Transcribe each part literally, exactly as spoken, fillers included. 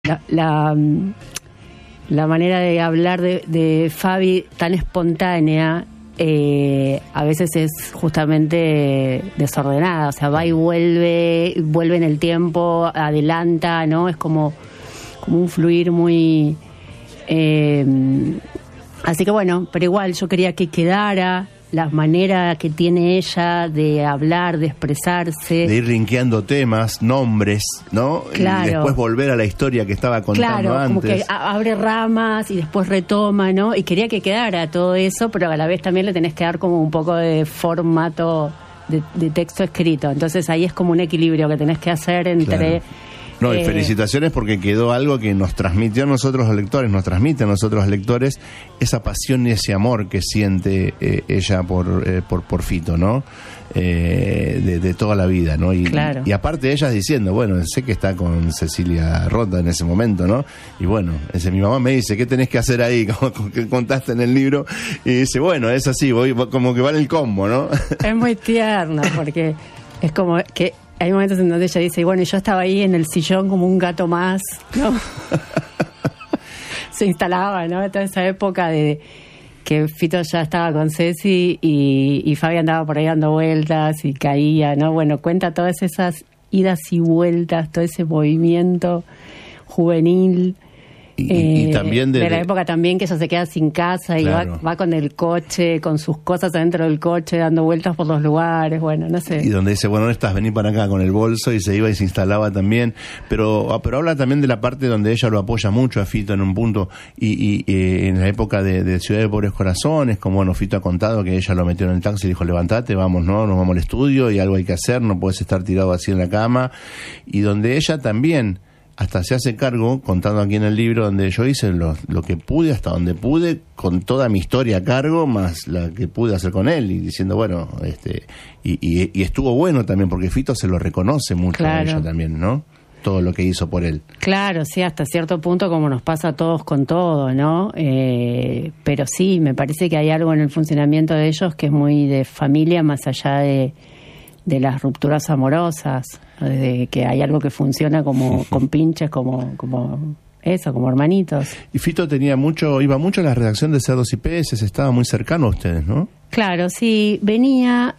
La, la, la manera de hablar de, de Fabi tan espontánea eh, a veces es justamente desordenada, o sea, va y vuelve, vuelve en el tiempo, adelanta, ¿no? Es como, como un fluir muy... Eh, así que bueno, pero igual yo quería que quedara la manera que tiene ella de hablar, de expresarse. De ir rinqueando temas, nombres, ¿no? Claro. Y después volver a la historia que estaba contando claro, antes. Como que abre ramas y después retoma, ¿no? Y quería que quedara todo eso, pero a la vez también le tenés que dar como un poco de formato de, de texto escrito. Entonces ahí es como un equilibrio que tenés que hacer entre... Claro. No, y eh, felicitaciones porque quedó algo que nos transmitió a nosotros los lectores, nos transmite a nosotros los lectores esa pasión y ese amor que siente eh, ella por, eh, por por Fito, ¿no? Eh, de, de toda la vida, ¿no? Y, claro. y aparte ella diciendo, bueno, sé que está con Cecilia Rota en ese momento, ¿no? Y bueno, ese, mi mamá me dice, ¿qué tenés que hacer ahí? Como que contaste en el libro. Y dice, bueno, es así, voy como que vale el combo, ¿no? Es muy tierno porque es como que hay momentos en donde ella dice, bueno, y yo estaba ahí en el sillón como un gato más, ¿no? Se instalaba, ¿no? Toda esa época de que Fito ya estaba con Ceci y, y Fabi andaba por ahí dando vueltas y caía, ¿no? Bueno, cuenta todas esas idas y vueltas, todo ese movimiento juvenil. Y, y, y también de, de la época también que ella se queda sin casa y claro. va, va con el coche, con sus cosas adentro del coche, dando vueltas por los lugares, bueno, no sé. Y donde dice, bueno, no estás, vení para acá con el bolso, y se iba y se instalaba también. Pero pero habla también de la parte donde ella lo apoya mucho a Fito en un punto, y, y, y en la época de, de Ciudad de Pobres Corazones, como bueno, Fito ha contado que ella lo metió en el taxi y dijo, levantate, vamos, no, nos vamos al estudio y algo hay que hacer, no puedes estar tirado así en la cama. Y donde ella también hasta se hace cargo, contando aquí en el libro, donde yo hice lo, lo que pude, hasta donde pude, con toda mi historia a cargo, más la que pude hacer con él, y diciendo, bueno, este y, y, y estuvo bueno también, porque Fito se lo reconoce mucho claro. a ella también, ¿no? Todo lo que hizo por él. Claro, sí, hasta cierto punto, como nos pasa a todos con todo, ¿no? Eh, pero sí, me parece que hay algo en el funcionamiento de ellos que es muy de familia, más allá de, de las rupturas amorosas, de que hay algo que funciona como con pinches, como como eso, como hermanitos. Y Fito tenía mucho, iba mucho a la redacción de Cerdos y Peces, estaba muy cercano a ustedes, ¿no? Claro, sí, venía,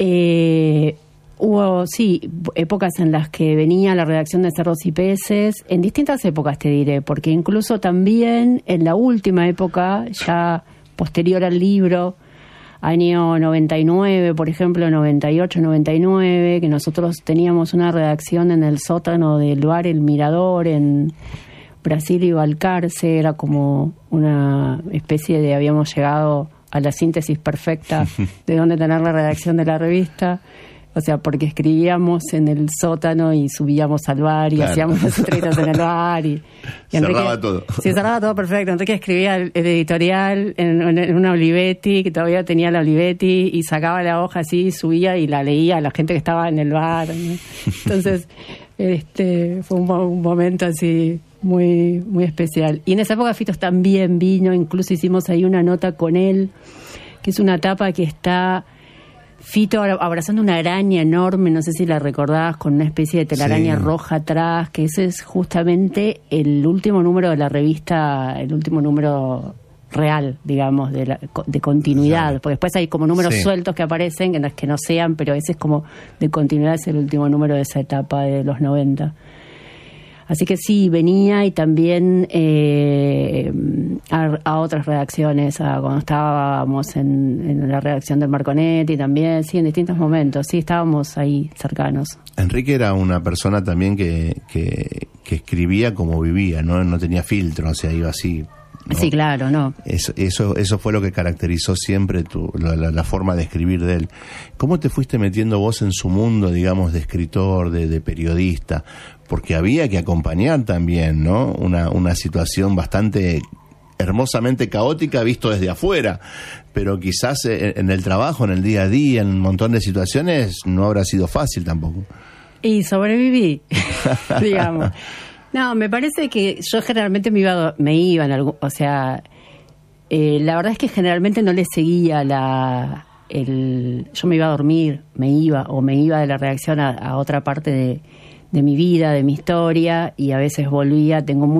eh, hubo, sí, épocas en las que venía a la redacción de Cerdos y Peces, en distintas épocas te diré, porque incluso también en la última época, ya posterior al libro, año noventa y nueve, por ejemplo, noventa y ocho, noventa y nueve, que nosotros teníamos una redacción en el sótano del bar El Mirador en Brasil y Balcarce, era como una especie de, habíamos llegado a la síntesis perfecta de dónde tener la redacción de la revista. O sea, porque escribíamos en el sótano y subíamos al bar y claro. hacíamos las entrevistas en el bar. Y, y Enrique, cerraba todo. Sí, cerraba todo perfecto. Enrique escribía el, el editorial en, en, en una Olivetti, que todavía tenía la Olivetti, y sacaba la hoja así, subía y la leía a la gente que estaba en el bar, ¿no? Entonces, este fue un, un momento así muy, muy especial. Y en esa época Fito también vino, incluso hicimos ahí una nota con él, que es una tapa que está... Fito abrazando una araña enorme, no sé si la recordás, con una especie de telaraña sí. roja atrás, que ese es justamente el último número de la revista, el último número real, digamos, de, la, de continuidad, claro. porque después hay como números sí. sueltos que aparecen, en los que no sean, pero ese es como de continuidad, es el último número de esa etapa de los noventa. Así que sí, venía y también eh, a, a otras redacciones, a cuando estábamos en, en la redacción del Marconetti también, sí, en distintos momentos, sí, estábamos ahí cercanos. Enrique era una persona también que, que, que escribía como vivía, ¿no? No tenía filtro, o sea, iba así. ¿no? Sí, claro, no. Eso, eso, eso fue lo que caracterizó siempre tu, la, la, la forma de escribir de él. ¿Cómo te fuiste metiendo vos en su mundo, digamos, de escritor, de, de periodista? Porque había que acompañar también, ¿no? Una, una situación bastante hermosamente caótica visto desde afuera, pero quizás en, en el trabajo, en el día a día, en un montón de situaciones, no habrá sido fácil tampoco. Y sobreviví, digamos. No, me parece que yo generalmente me iba, me iba en algún, o sea, eh, la verdad es que generalmente no le seguía la, el, yo me iba a dormir, me iba, o me iba de la redacción a, a otra parte de de mi vida, de mi historia, y a veces volvía, tengo